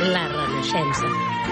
La Renaixença.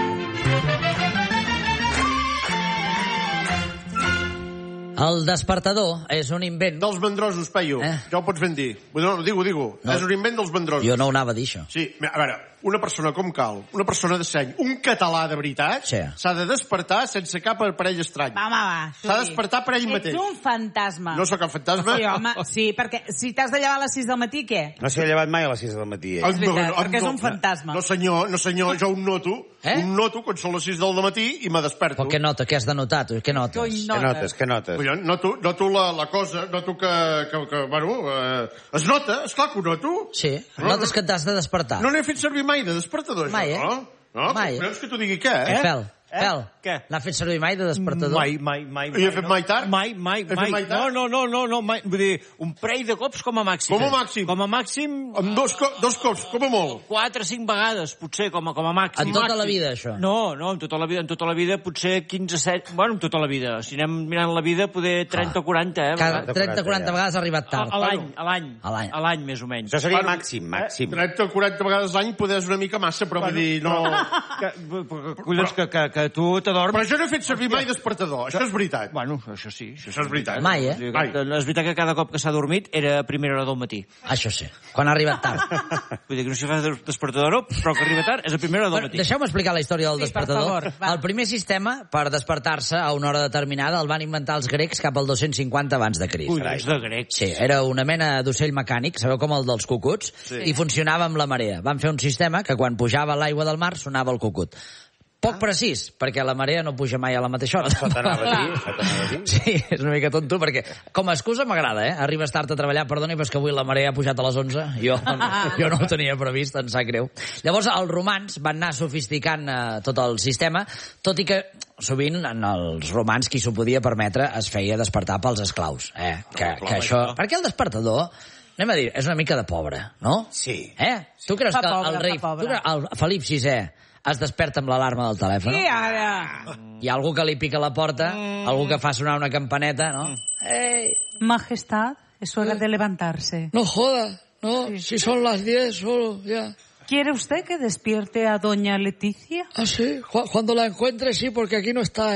El despertador és un invent... Dels mandrosos, Peyu. Ja ho pots ben dir. No, digo. No. És un invent dels mandrosos. Jo no ho anava a dir, això. Sí, a veure, una persona com cal, una persona de seny, un català de veritat, Sí. s'ha de despertar sense cap aparell estrany. Va. S'ha de despertar per ell mateix. Ets un fantasma. No sóc el fantasma. Sí, home, sí, perquè si t'has de llevar a les 6 del matí, què? No s'ha llevat mai a les 6 del matí. Ah, És veritat, perquè és un fantasma. No, senyor, jo ho noto. Ho noto quan són les 6 del matí i me desperto. Però què nota? Què has de notar, tu? Què notes? Què notes? Jo noto la cosa, noto que es nota, esclar que ho noto. Sí, notes que t'has de despertar. No n'he fet servir mai de despertador, això, Mai, no? Mai. Vols que t'ho digui què, Fel. Què? L'ha fet servir mai de despertador? Mai. I he fet mai tard? Mai. He fet mai tard? No, mai. Vull dir, un parell de cops com a màxim. Com a màxim? Com a màxim... Amb dos cops, com a molt. 4 o 5 vegades, potser, com a màxim. En tota la vida, això? No, en tota la vida, potser 15, 7... Bueno, en tota la vida. Si anem mirant la vida, poder 30 o 40, Cada 30 o 40 vegades ha arribat tard. A l'any, més o menys. Això seria màxim. 30 o 40 vegades l'any poder és una mica massa, però vull dir, no... Collons, que tu t'adorms... Però jo no he fet servir mai despertador, això és veritat. Bueno, això sí. Això és veritat. Mai, Mai. És veritat que cada cop que s'ha dormit era a primera hora del matí. Això sí, quan ha arribat tard. Vull dir que no s'hi fa despertador, no, però que arriba tard és a primera hora del matí. Deixeu-me explicar la història del despertador. per favor, va. El primer sistema per despertar-se a una hora determinada el van inventar els grecs cap al 250 abans de Crist. Collons de grec. Sí, era una mena d'ocell mecànic, sabeu com el dels cucuts? Sí. I funcionava amb la marea. Van fer un sistema que quan pujava l'aigua del mar sonava el cucut. Poc precís, perquè la marea no puja mai a la mateixa hora. Això t'anava a dir. Sí, és una mica tonto, perquè com a excusa m'agrada, Arribes tard a treballar, perdoni, però és que avui la marea ha pujat a les 11. Jo no ho tenia previst, em sap greu. Llavors, els romans van anar sofisticant tot el sistema, tot i que sovint en els romans qui s'ho podia permetre es feia despertar pels esclaus. Que això... Perquè el despertador... Anem a dir, és una mica de pobre, no? Sí. Tu creus Fa que pobre, el rei... fa pobre. El Felip VI es desperta amb l'alarma del telèfon? I ara? Hi ha algú que li pica la porta, algú que fa sonar una campaneta, no? Ei, Majestad, es hora de levantarse. no joda, no, si son las 10 solo, ya. ¿Quiere usted que despierte a doña Leticia? Ah, sí, cuando la encuentre sí, porque aquí no está,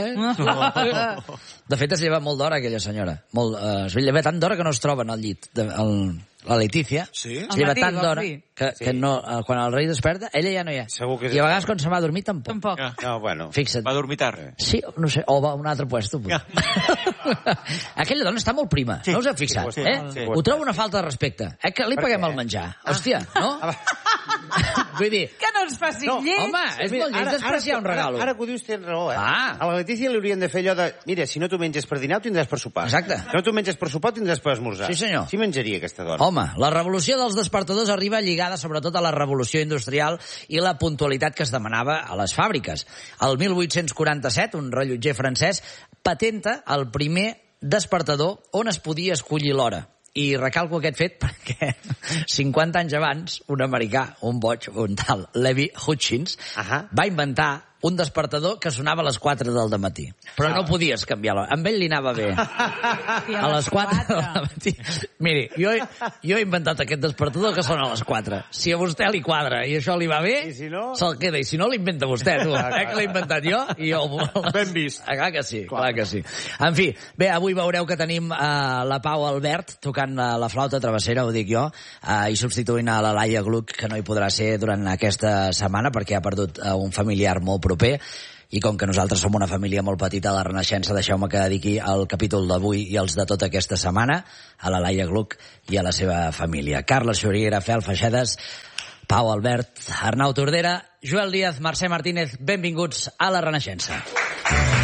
De fet, es lleva molt d'hora, aquella senyora. Es lleva tant d'hora que no es troben al llit. La Letícia Sí? es lleva Al matí, tant d'hora vols dir? que no, quan el rei desperta, ella ja no hi ha. Segur que I a vegades quan se va a dormir tampoc. Tampoc. No, bueno. Fixa't. Va dormir tard. Sí, no sé, o va a un altre puesto. Aquella dona està molt prima, no us heu fixat? sí, sí. Ho trobo una falta de respecte. Que li paguem el menjar. Hòstia, no? Vull dir... Que no ens faci lleig. Home, és molt lleig despreciar un regalo. Ara que ho dius tens raó, Ah. A la Letícia li haurien de fer allò de... Mira, si no tu menges per dinar, ho tindràs per sopar. Exacte. Si no tu menges per sopar, ho tindràs per esmorzar. Sí, senyor. Sí menjaria aquesta dona. Home, la revolució dels despertadors arriba lligada sobretot a la revolució industrial i la puntualitat que es demanava a les fàbriques. El 1847, un rellotger francès patenta el primer despertador on es podia escollir l'hora. I recalco aquest fet perquè 50 anys abans, un americà, un boig, un tal Levi Hutchins, va inventar un despertador que sonava a les 4 del dematí. Però no podies canviar l'hora. Amb ell li anava bé. A les 4 del dematí. Miri, jo he inventat aquest despertador que sona a les 4. Si a vostè li quadra i això li va bé, I si no? se'l queda. I si no, l'inventa vostè, tu. Que l'he inventat jo i jo... Ben vist. Clar que sí, clar que sí. En fi, bé, avui veureu que tenim la Pau Albert tocant la flauta travessera, ho dic jo, i substituint a la Laia Gluck, que no hi podrà ser durant aquesta setmana perquè ha perdut un familiar molt proper, i com que nosaltres som una família molt petita a la Renaixença, deixeu-me que dediqui el capítol d'avui i els de tota aquesta setmana a la Laia Gluck i a la seva família. Carles Xuriguera, Fel Feixedes, Pau Albert, Arnau Tordera, Joel Díaz, Mercè Martínez, benvinguts a la Renaixença.